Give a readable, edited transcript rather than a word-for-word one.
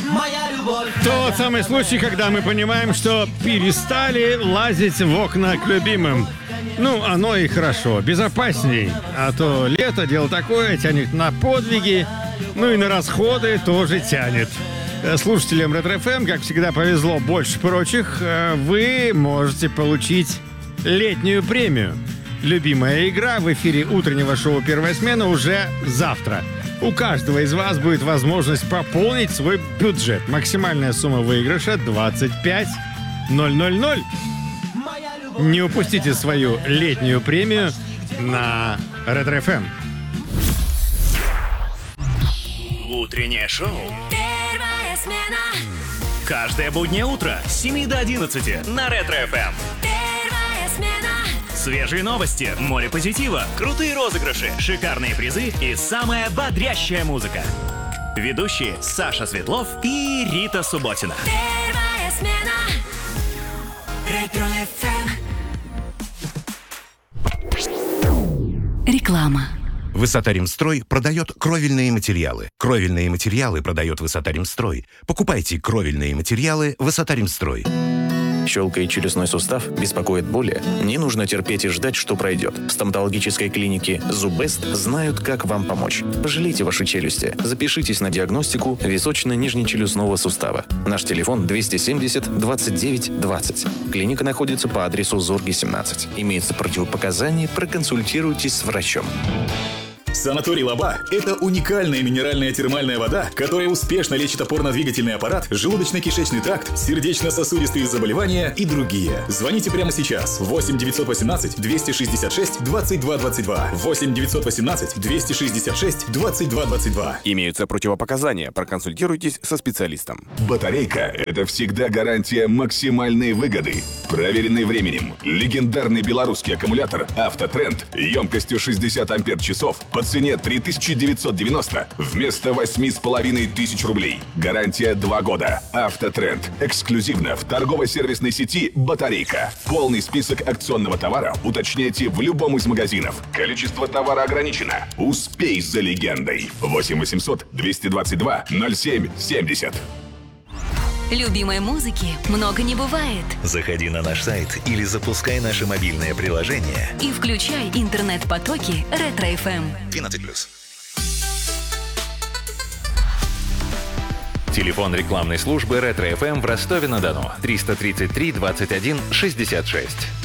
моя любовь. Тот самый случай, когда мы понимаем, что перестали лазить в окна к любимым. Ну, оно и хорошо, безопасней. А то лето, дело такое, тянет на подвиги, ну и на расходы тоже тянет. Слушателям Ретро-ФМ, как всегда, повезло больше прочих. Вы можете получить летнюю премию. Любимая игра в эфире утреннего шоу «Первая смена» уже завтра. У каждого из вас будет возможность пополнить свой бюджет. Максимальная сумма выигрыша 25 000. Не упустите свою летнюю премию на Ретро-ФМ. Утреннее шоу. Первая смена. Каждое буднее утро с 7 до 11 на Ретро-ФМ. Первая смена. Свежие новости, море позитива, крутые розыгрыши, шикарные призы и самая бодрящая музыка. Ведущие Саша Светлов и Рита Субботина. Первая смена. Ретро-ФМ. Реклама. Высота-Ремстрой продает кровельные материалы. Кровельные материалы продает Высота-Ремстрой. Покупайте кровельные материалы Высота-Ремстрой. Щелкает челюстной сустав, беспокоит боли? Не нужно терпеть и ждать, что пройдет. В стоматологической клинике «Зубест» знают, как вам помочь. Пожалейте ваши челюсти. Запишитесь на диагностику височно-нижнечелюстного сустава. Наш телефон 270 29 20. Клиника находится по адресу Зорги, 17. Имеются противопоказания, проконсультируйтесь с врачом. Санаторий Лаба – это уникальная минеральная термальная вода, которая успешно лечит опорно-двигательный аппарат, желудочно-кишечный тракт, сердечно-сосудистые заболевания и другие. Звоните прямо сейчас. 8 918 266 22 22. 8 918 266 22 22. Имеются противопоказания. Проконсультируйтесь со специалистом. Батарейка – это всегда гарантия максимальной выгоды. Проверенный временем. Легендарный белорусский аккумулятор «Автотренд» емкостью 60 ампер-часов по цене 3990 вместо 8500 рублей. Гарантия 2 года. «Автотренд». Эксклюзивно в торгово-сервисной сети «Батарейка». Полный список акционного товара уточняйте в любом из магазинов. Количество товара ограничено. Успей за легендой. 8 800 222 07 70. Любимой музыки много не бывает. Заходи на наш сайт или запускай наше мобильное приложение И включай интернет-потоки Ретро-ФМ. 12+. Телефон рекламной службы Ретро-ФМ в Ростове-на-Дону 333 21 66.